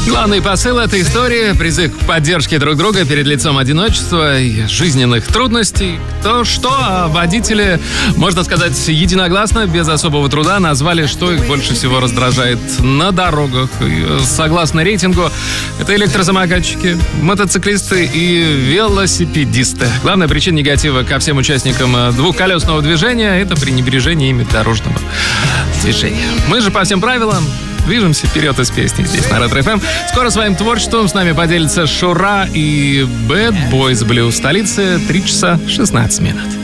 Главный посыл этой истории — призыв к поддержке друг друга перед лицом одиночества и жизненных трудностей. То, что водители, можно сказать, единогласно, без особого труда назвали, что их больше всего раздражает на дорогах. И, согласно рейтингу, это электросамокатчики, мотоциклисты и велосипедисты. Главная причина негатива ко всем участникам двухколесного движения — это пренебрежение ими дорожного движения. Мы же по всем правилам движемся вперед из песни здесь на Ретро-ФМ. Скоро своим творчеством с нами поделятся Шура и Bad Boys Blue. Столица, 3 часа 16 минут.